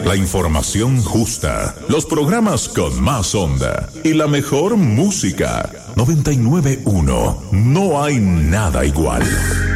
La información justa, los programas con más onda y la mejor música. 99.1. No hay nada igual.